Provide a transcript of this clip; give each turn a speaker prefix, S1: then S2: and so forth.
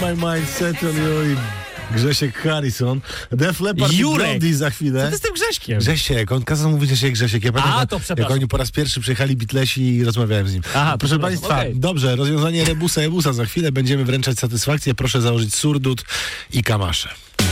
S1: My Mind Set on You i Grzesiek Harrison. Def Leppard i Blondie za chwilę.
S2: Co ty z tym Grześkiem?
S1: Grzesiek, on kazał mówić się Grzesiek. Ja pamiętam,
S2: to
S1: jak
S2: przepraszam.
S1: oni po raz pierwszy przyjechali Beatlesi i rozmawiałem z nim.
S2: Aha,
S1: proszę państwa,
S2: okej.
S1: dobrze, rozwiązanie rebusa ebusa za chwilę. Będziemy wręczać satysfakcję. Proszę założyć surdut i kamasze.